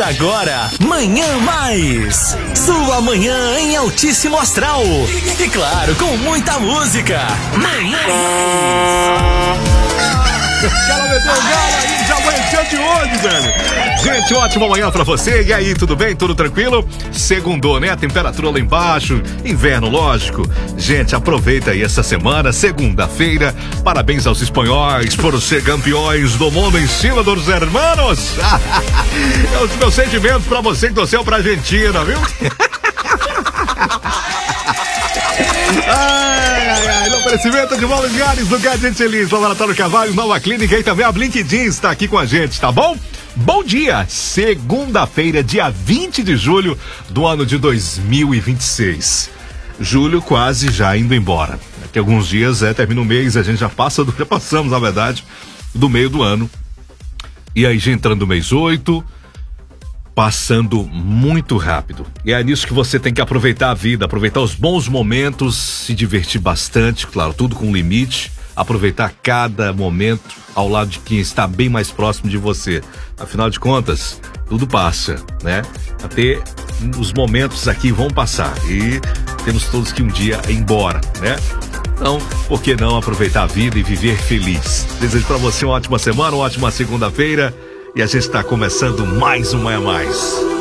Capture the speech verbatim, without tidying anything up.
Agora, Manhã Mais. Sua manhã em altíssimo astral. E, e claro, com muita música. Manhã Mais. Cara, meteu o galo aí, já amanheceu de hoje, velho. Gente, ótima manhã pra você. E aí, tudo bem? Tudo tranquilo? Segundou, né? A temperatura lá embaixo, inverno, lógico. Gente, aproveita aí essa semana, segunda-feira. Parabéns aos espanhóis por ser campeões do mundo em cima dos hermanos. É os meus sentimentos pra você que torceu pra Argentina, viu? Ai, ai, ai, no oferecimento de Paulo Gares, do Gadget Elis, Laboratório Carvalho, Nova Clínica e também a Blink Jeans está aqui com a gente, tá bom? Bom dia, segunda-feira, dia vinte de julho do ano de dois mil e vinte e seis. Julho quase já indo embora. Daqui a alguns dias, é, termina o mês, a gente já passa, do, já passamos, na verdade, do meio do ano. E aí, já entrando no mês oito, passando muito rápido. E é nisso que você tem que aproveitar a vida, aproveitar os bons momentos, se divertir bastante, claro, tudo com limite, aproveitar cada momento ao lado de quem está bem mais próximo de você. Afinal de contas, tudo passa, né? Até os momentos aqui vão passar e temos todos que um dia ir embora, né? Então, por que não aproveitar a vida e viver feliz? Desejo para você uma ótima semana, uma ótima segunda-feira. E a gente está começando mais um Manhã Mais.